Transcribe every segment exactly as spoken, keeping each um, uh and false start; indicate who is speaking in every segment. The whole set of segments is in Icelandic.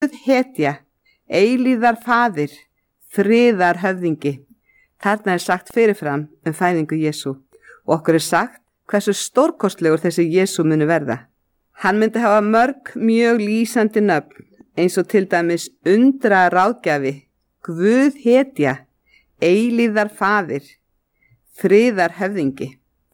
Speaker 1: hetja, eilíðar faðir, friðar höfðingi. Þarna er sagt fyrirfram um fæðingu Jesú og okkur er sagt hversu stórkostlegur þessi Jesú muni verða. Hann myndi hafa mörg mjög lýsandi nöfn eins og til dæmis undra ráðgjafi, Guð hetja, eilíðar faðir, friðar höfðingi.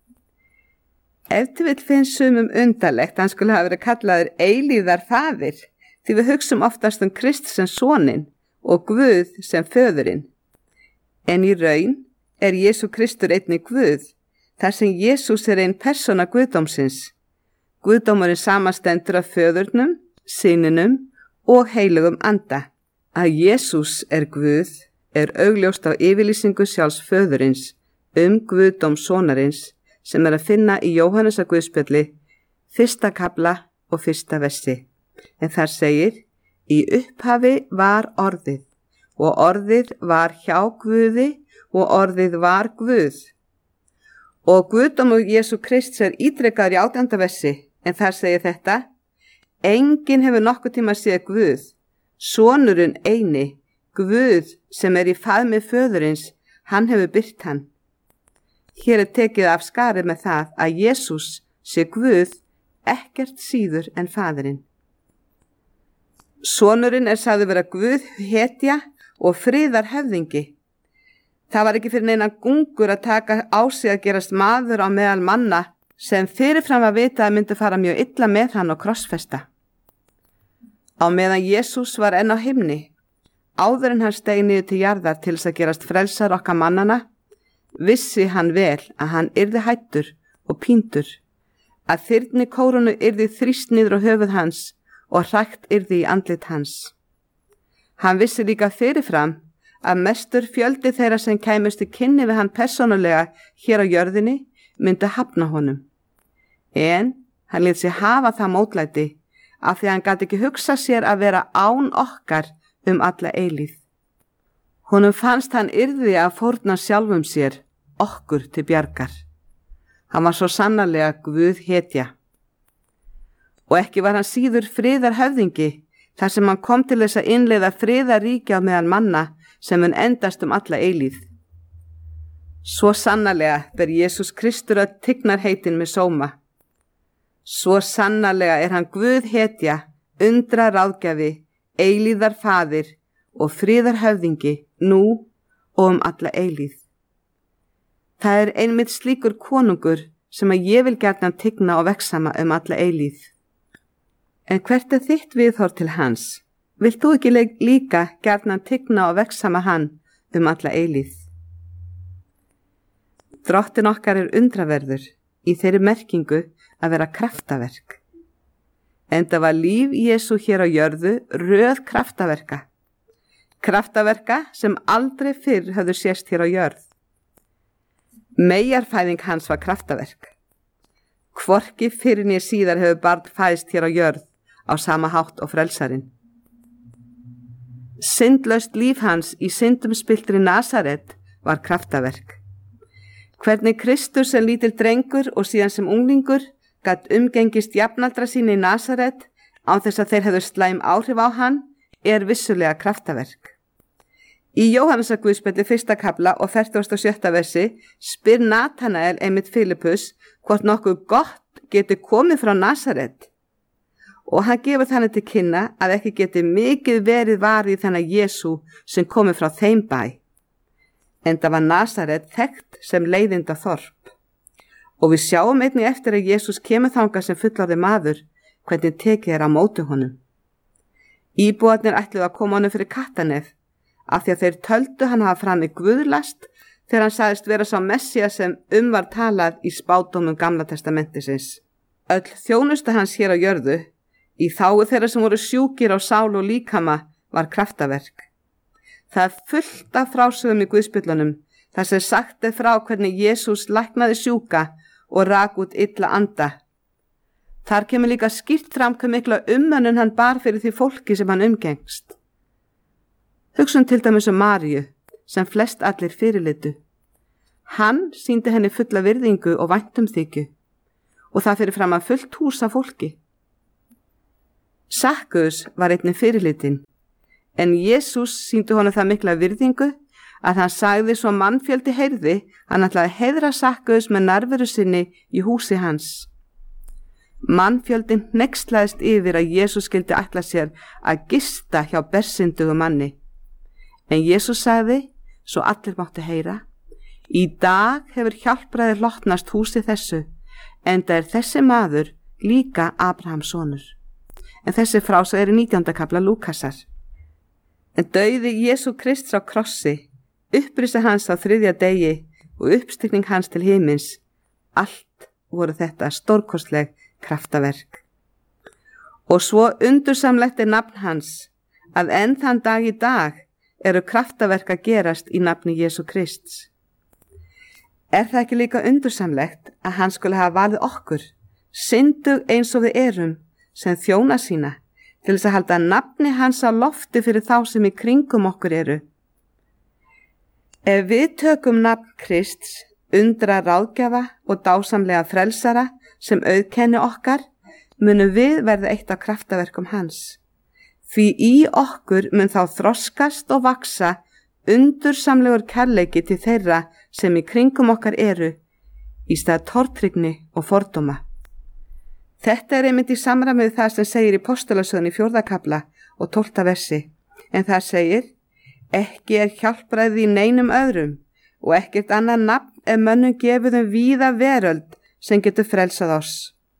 Speaker 1: Ef til vill finnst sumum undarlegt hann skulle hafa verið kallaður eilíðar faðir því við hugsum oftast um Krist sem soninn og Guð sem föðurinn. En í raun er Jesú Kristur einnig Guð, þar sem Jesús er ein persóna Guðdómsins. Guðdómurinn samastendur af föðurnum, syninum og heilugum anda. Að Jesús er Guð er augljóst á yfirlýsingu sjálfs föðurins um Guðdóm sonarins sem er að finna í Jóhannesar Guðspjalli, fyrsta kafla og fyrsta versi. En þar segir, í upphafi var orðið og orðið var hjá Guði og orðið var Guð. Og Guðdómur Jesú Krists er ítrekkaður í átjánda versi, en þar segir þetta, enginn hefur nokkuð tíma séð Guð, sonurinn eini, Guð sem er í faðmi föðurins, hann hefur byrt hann. Hér er tekið af skarið með það að Jesús sé Guð ekkert síður en faðirinn. Sonurinn er sagður vera Guð hetja og friðar höfðingi. Það var ekki fyrir neina gungur að taka á sig að gerast maður á meðal manna sem fyrirfram að vita að myndi fara mjög illa með hann og krossfesta. Á meðan Jesús var enn á himni, áður en hann steig niður til jarðar til þess að gerast frelsar okkar mannana, vissi hann vel að hann yrði hættur og píndur, að þyrni kórunu yrði þrýst niður á höfuð hans og hrækt yrði í andlit hans. Hann vissi líka fyrirfram að mestur fjöldi þeirra sem kæmust í kynni við hann persónulega hér á jörðinni myndi hafna honum. En hann lét sig hafa það mótlæti af því að hann gat ekki hugsa sér að vera án okkar um alla eilíð. Honum fannst hann yrði að fórna sjálfum sér, okkur til bjargar. Hann var svo sannarlega Guð hetja. Og ekki var hann síður friðar höfðingi, þar sem hann kom til þess að innleiða friðaríkja á meðal manna sem mun endast um alla eilíð. Svo sannarlega ber Jesús Kristur að tignarheitin með sóma. Svo sannarlega er hann Guð hetja, undra ráðgjafi, eilíðar faðir og friðar höfðingi nú og um alla eilíð. Það er einmitt slíkur konungur sem að ég vil gjarnan tigna og veksama um alla eilíð. En hvert er þitt viðhorf til hans? Vilt þú ekki líka gjarnan tigna og veksama hann um alla eilíð? Drottin okkar er undraverður í þeirri merkingu að vera kraftaverk. Enda var líf Jesú hér á jörðu röð kraftaverka. Kraftaverka sem aldrei fyrr höfðu sést hér á jörð. Meyjarfæðing hans var kraftaverk. Hvorki fyrr né síðar hefur barn fæðst hér á jörð á sama hátt og frelsarinn. Syndlaust líf hans í syndum spilltri Nasaret var kraftaverk. Hvernig Kristur sem lítil drengur og síðan sem unglingur gat umgengist jafnaldra sín í Nasaret án þess að þeir hefðu slæm áhrif á hann er vissulega kraftaverk. Í Jóhannesar Guðspjalli fyrsta kafla og fertugasta og sjötta versi spyr Natanael einmitt Filippus hvort nokkuð gott geti komið frá Nasaret. Og hann gefur þannig til kynna að ekki geti mikið verið varið þennan Jesú sem komið frá þeim bæ. Enda var Nasaret þekkt sem leiðinda þorp. Og við sjáum einnig eftir að Jesús kemur þangað sem fullorðinn maður, hvernig tekið er á móti honum. Íbúarnir ætluðu að koma honum fyrir kattanef, af því að þeir töldu hann hafa framið guðlast þegar hann sagðist vera sá Messía sem um var talað í spádómum Gamla testamentisins. Öll þjónusta hans hér á jörðu, í þágu þeirra sem voru sjúkir á sál og líkama, var kraftaverk. Það er fullt af frásögum í Guðspjöllunum, þar sem sagt er frá hvernig Jesús læknaði sjúka og rak út illa anda. Þar kemur líka skýrt fram hve mikla umönnun hann bar fyrir því fólki sem hann umgengst. Hugsum til dæmis um Maríu, sem flest allir fyrirlitu. Hann sýndi henni fulla virðingu og væntumþykju og það fyrir fram að fullt hús af fólki. Sakkaus var einnig fyrirlitin, en Jesús sýndi honum það mikla virðingu að hann sagði svo mannfjöldi heyrði, hann ætlaði að heiðra Sakkaus með nærveru sinni í húsi hans. Mannfjöldin hneykslaðist yfir að Jesús skyldi ætla sér að gista hjá bersyndugum manni. En Jesús sagði, svo allir máttu heyra, í dag hefur hjálpræði hlotnast húsi þessu, enda er þessi maður líka Abrahams sonur. En þessi frásögn er í nítjánda kafla Lúkasar. En dauði Jesú Krists á krossi, upprisi hans á þriðja degi og uppstigning hans til himins, allt voru þetta stórkostleg kraftaverk. Og svo undursamlegt er nafn hans, að enn þann dag í dag eru kraftaverk að gerast í nafni Jesú Krists. Er það ekki líka undursamlegt að hann skuli hafa valið okkur, syndug eins og við erum, sem þjóna sína, til þess að halda nafni hans á lofti fyrir þá sem í kringum okkur eru? Ef við tökum nafn Krists, undra ráðgjafa og dásamlega frelsara sem auðkenni okkar, munum við verða eitt af kraftaverkum hans. Því í okkur mun þá þroskast og vaksa undursamlegur kærleiki til þeirra sem í kringum okkar eru, í stað tortryggni og fordóma. Þetta er einmitt í samræmi við það sem segir í Postulasögunni fjórða kafla og tólfta versi, en það segir, ekki er hjálpræði í neinum öðrum og ekkert annað nafn ef mönnum gefið um víða veröld sem getur frelsað oss.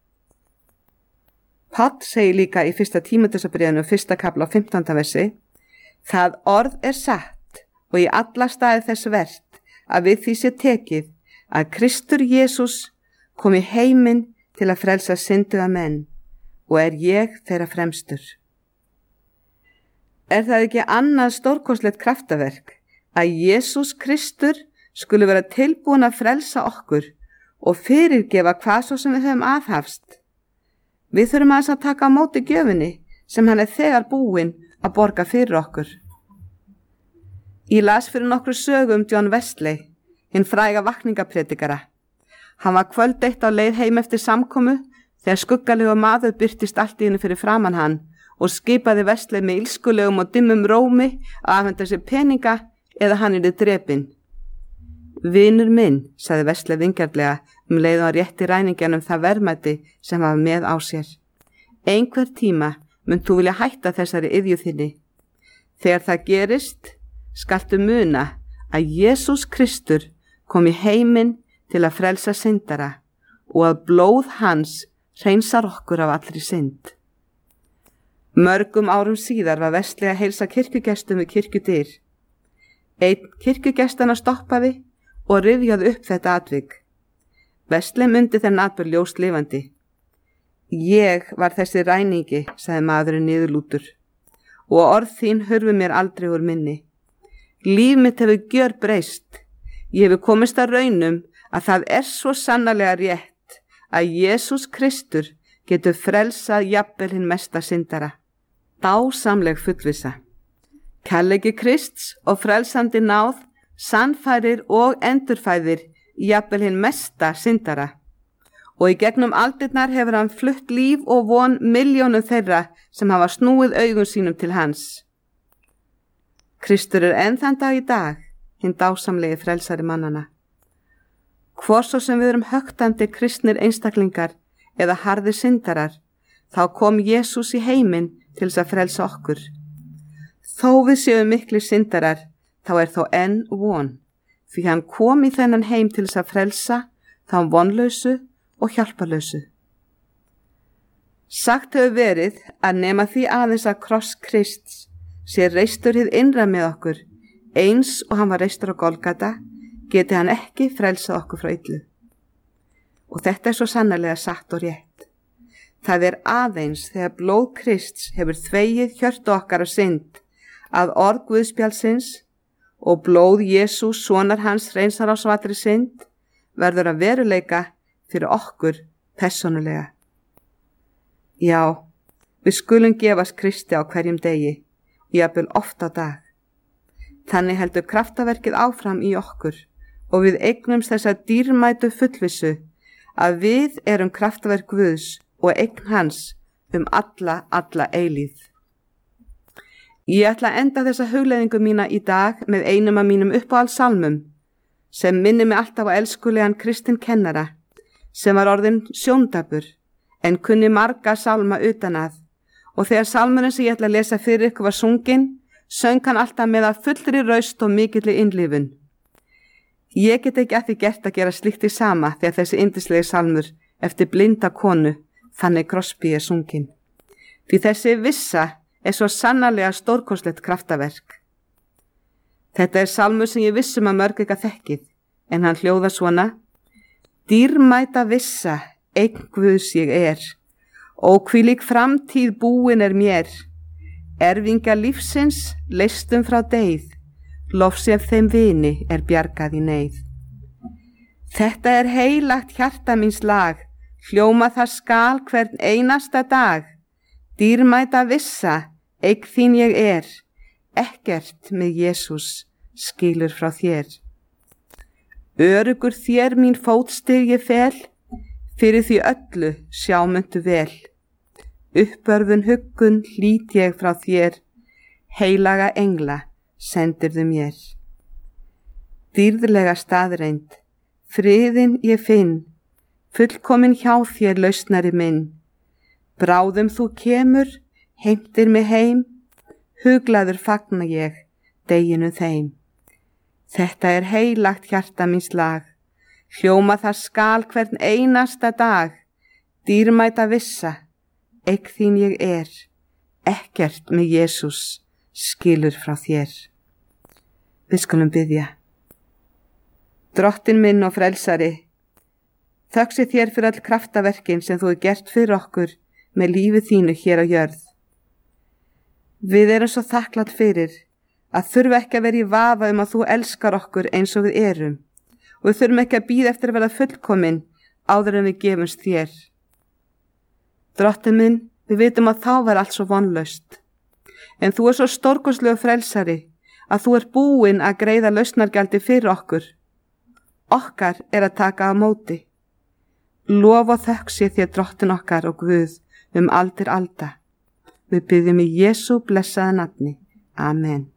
Speaker 1: Páll segir líka í fyrsta Tímóteusarbréfinu fyrsta kafla og fimmtánda versi, það orð er satt og í alla staði þess vert að við því sé tekið að Kristur Jesús kom í heiminn til að frelsa synduga menn og er ég þeirra fremstur. Er það ekki annað stórkostlegt kraftaverk að Jesús Kristur skuli vera tilbúin að frelsa okkur og fyrirgefa hvað svo sem við höfum aðhafst? Við þurfum aðeins að taka á móti gjöfinni sem hann er þegar búinn að borga fyrir okkur. Ég las fyrir nokkru sögu um John Wesley, hinn fræga vakningapredikara. Hann var kvöld eitt á leið heim eftir samkomu þegar skuggalegu maður birtist allt í henni fyrir framan hann og skipaði Wesley með ilskulegum og dimmum rómi að afhenda sér peninga eða hann yrði drepinn. Vinur minn, sagði Wesley vingjarnlega um leið og rétti ræningjanum það verðmæti sem var með á sér. Einhver tíma mun þú vilja hætta þessari iðju þinni. Þegar það gerist, skaltu muna að Jesús Kristur kom í heiminn til að frelsa syndara og að blóð hans hreinsar okkur af allri synd. Mörgum árum síðar var Wesley að heilsa kirkjugestum við kirkjudyr. Einn kirkjugestana stoppaði og rifjaði upp þetta atvik. Wesley mundi þennan atburð ljóst lifandi. Ég var þessi ræningi, sagði maðurinn niðurlútur, og orð þín hurfu mér aldrei úr minni. Líf mitt hefur gjörbreyst. Ég hefur komist að raunum að það er svo sannarlega rétt að Jesús Kristur getur frelsað jafnvel hinn mesta syndara. Dásamleg fullvissa. Kærleiki Krists og frelsandi náð sannfærir og endurfæðir jafnvel hinn mesta syndara. Og í gegnum aldirnar hefur hann flutt líf og von milljónum þeirra sem hafa snúið augum sínum til hans. Kristur er enn þann dag í dag, hinn dásamlegi frelsari mannana. Hvor svo sem við erum högtandi kristnir einstaklingar eða harðir syndarar, þá kom Jesús í heiminn til þess að frelsa okkur. Þó við séum mikli syndarar, þá er þó enn von, því hann kom í þennan heim til þess að frelsa þá vonlausu og hjálparlausu. Sagt hefur verið að nema því aðeins að kross Krists sé reistur hið innra með okkur, eins og hann var reistur á Golgata, geti hann ekki frelsað okkur frá illu. Og þetta er svo sannarlega satt og rétt. Það er aðeins þegar blóð Krists hefur þvegið hjörtu okkar af synd, að orð Guðspjaldsins og blóð Jesús sonar hans hreinsar á svatri synd verður að veruleika fyrir okkur persónulega. Já, við skulum gefast Kristi á hverjum degi, jafnvel oft á dag. Þannig heldur kraftaverkið áfram í okkur og við eignumst þessa dýrmætu fullvissu að við erum kraftaverk Guðs og eign hans um alla, alla eilíð. Ég ætla að enda þessa hugleiðingu mína í dag með einum af mínum uppáhaldssalmum sem minnir mig alltaf á elskulegan kristinn kennara sem var orðinn sjóndapur en kunni marga salma utan að, og þegar salmurinn sem ég ætla að lesa fyrir ykkur var sunginn, söng hann alltaf með að fullri raust og mikilli innlifun. Ég get ekki að því gert að gera slíkt í sama þegar þessi yndislegi salmur eftir blinda konu Fanny Crosby er sunginn. Því þessi vissa er svo sannarlega stórkostlegt kraftaverk. Þetta er salmur sem ég vissum að mörg ykkar þekkið, en hann hljóðar svona: Dýrmæta vissa, eign Guðs ég er, og hvílík framtíð búin er mér. Erfingja lífsins leystum frá deyð, lofsef þeim vini er bjargað í neyð. Þetta er heilagt hjarta míns lag, hljóma það skal hvern einasta dag. Dýrmæta vissa, eign þín ég er, ekkert með Jesús skilur frá þér. Örugur þér mín fótstig ég fel, fyrir því öllu sjámöndu vel. Uppörfun huggun hlýt ég frá þér, heilaga engla sendirðu mér. Dýrðlega staðreind, friðin ég finn, fullkomin hjá þér lausnari minn. Bráðum þú kemur, heimtir mig heim, huglaður fagna ég deginum þeim. Þetta er heilagt hjarta míns lag, hljóma það skal hvern einasta dag. Dýrmæta vissa, eign þín ég er, ekkert með Jesús skilur frá þér. Við skulum biðja. Drottinn minn og frelsari, þökk sé þér fyrir all kraftaverkin sem þú hefur gert fyrir okkur með lífi þínu hér á jörð. Við erum svo þakklátt fyrir að þurfa ekki að vera í vafa um að þú elskar okkur eins og við erum, og við þurfum ekki að bíða eftir að vera fullkomin áður en við gefumst þér. Drottinn minn, við vitum að þá var allt svo vonlaust, en þú er svo stórkostlegur frelsari að þú er búinn að greiða lausnargjaldi fyrir okkur. Okkar er að taka á móti. Lof og þökk sé þér Drottinn okkar og Guð um aldir alda. Við biðjum í Jesú blessaða nafni. Amen.